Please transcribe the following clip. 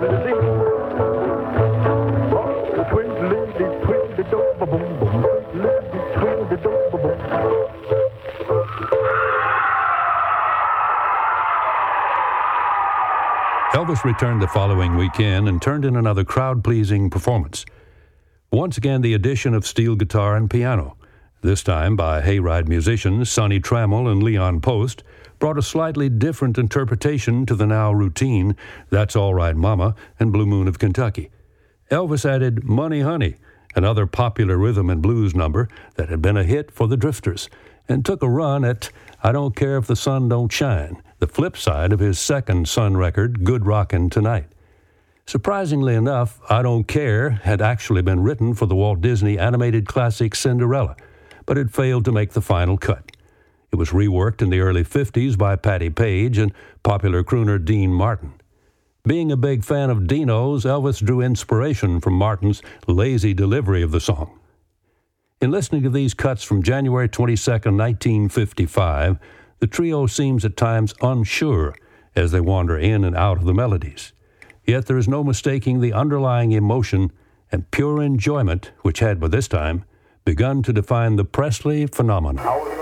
Elvis returned the following weekend and turned in another crowd-pleasing performance. Once again, the addition of steel guitar and piano, this time by Hayride musicians Sonny Trammell and Leon Post, brought a slightly different interpretation to the now routine That's All Right Mama and Blue Moon of Kentucky. Elvis added Money Honey, another popular rhythm and blues number that had been a hit for the Drifters, and took a run at I Don't Care If the Sun Don't Shine, the flip side of his second Sun record, Good Rockin' Tonight. Surprisingly enough, I Don't Care had actually been written for the Walt Disney animated classic Cinderella, but it failed to make the final cut. It was reworked in the early 50s by Patti Page and popular crooner Dean Martin. Being a big fan of Dino's, Elvis drew inspiration from Martin's lazy delivery of the song. In listening to these cuts from January 22, 1955, the trio seems at times unsure as they wander in and out of the melodies. Yet there is no mistaking the underlying emotion and pure enjoyment which had by this time begun to define the Presley phenomenon.